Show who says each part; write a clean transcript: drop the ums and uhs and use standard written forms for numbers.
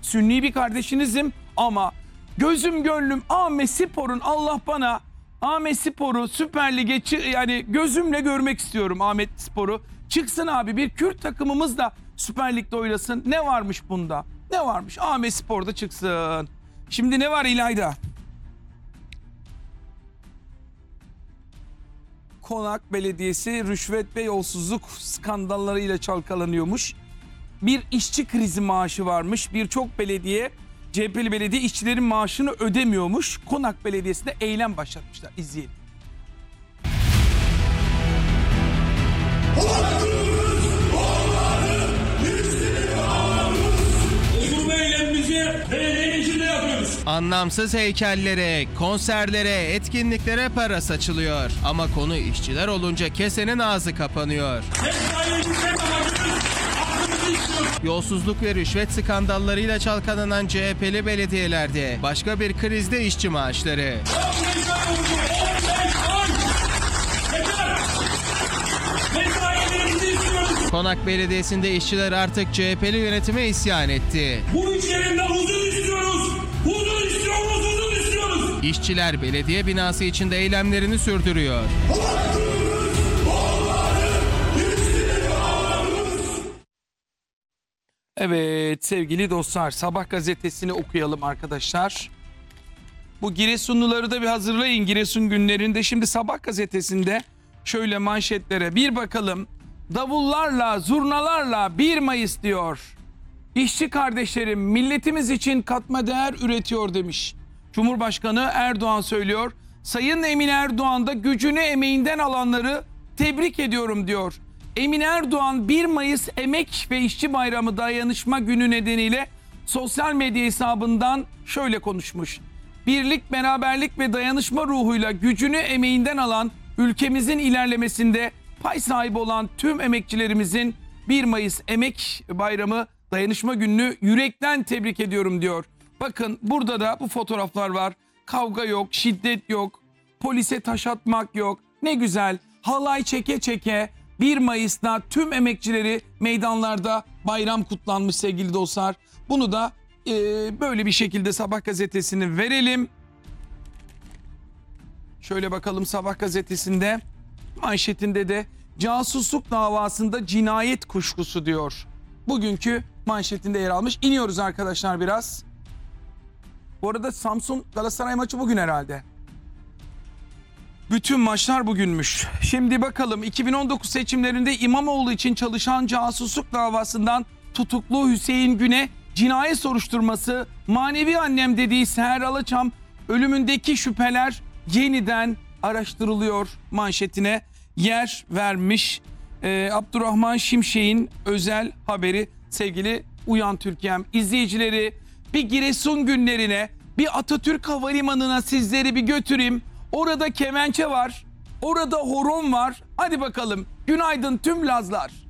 Speaker 1: Sünni bir kardeşinizim ama gözüm gönlüm Ahmetspor'un, Allah bana Ahmetspor'u Süper Lig'e yani gözümle görmek istiyorum Ahmetspor'u. Çıksın abi, bir Kürt takımımız da Süper Lig'de oynasın. Ne varmış bunda? Ne varmış? Ahmetspor'da çıksın. Şimdi ne var İlayda? Konak Belediyesi rüşvet ve yolsuzluk skandallarıyla çalkalanıyormuş. Bir işçi krizi maaşı varmış. Birçok belediye, CHP'li belediye işçilerin maaşını ödemiyormuş. Konak Belediyesi'nde eylem başlatmışlar. İzleyelim.
Speaker 2: Anlamsız heykellere, konserlere, etkinliklere para saçılıyor. Ama konu işçiler olunca kesenin ağzı kapanıyor. Yolsuzluk ve rüşvet skandallarıyla çalkalanan CHP'li belediyelerde başka bir krizde işçi maaşları. Konak Belediyesi'nde işçiler artık CHP'li yönetime isyan etti.
Speaker 3: Bu işlerinden huzur istiyoruz. Huzur istiyoruz, huzur istiyoruz.
Speaker 2: İşçiler belediye binası içinde eylemlerini sürdürüyor.
Speaker 1: Evet sevgili dostlar, Sabah gazetesini okuyalım arkadaşlar. Bu Giresunluları da bir hazırlayın Giresun günlerinde. Şimdi Sabah gazetesinde şöyle manşetlere bir bakalım. Davullarla, zurnalarla 1 Mayıs diyor. İşçi kardeşlerim milletimiz için katma değer üretiyor demiş. Cumhurbaşkanı Erdoğan söylüyor. Sayın Emin Erdoğan da gücünü emeğinden alanları tebrik ediyorum diyor. Emin Erdoğan 1 Mayıs Emek ve İşçi Bayramı Dayanışma Günü nedeniyle sosyal medya hesabından şöyle konuşmuş. Birlik, beraberlik ve dayanışma ruhuyla gücünü emeğinden alan ülkemizin ilerlemesinde pay sahibi olan tüm emekçilerimizin 1 Mayıs Emek Bayramı Dayanışma Günü'nü yürekten tebrik ediyorum diyor. Bakın burada da bu fotoğraflar var. Kavga yok, şiddet yok, polise taş atmak yok. Ne güzel halay çeke çeke 1 Mayıs'ta tüm emekçileri meydanlarda bayram kutlanmış sevgili dostlar. Bunu da böyle bir şekilde Sabah gazetesini verelim. Şöyle bakalım Sabah gazetesinde manşetinde de casusluk davasında cinayet kuşkusu diyor. Bugünkü manşetinde yer almış. İniyoruz arkadaşlar biraz. Bu arada Samsun Galatasaray maçı bugün herhalde. Bütün maçlar bugünmüş. Şimdi bakalım 2019 seçimlerinde İmamoğlu için çalışan casusluk davasından tutuklu Hüseyin Gün'e cinayet soruşturması, manevi annem dediği Seher Alaçam ölümündeki şüpheler yeniden araştırılıyor manşetine yer vermiş. Abdurrahman Şimşek'in özel haberi sevgili Uyan Türkiye'm izleyicileri. Bir Giresun günlerine, bir Atatürk Havalimanı'na sizleri bir götüreyim. Orada kemençe var, orada horon var. Hadi bakalım günaydın tüm Lazlar.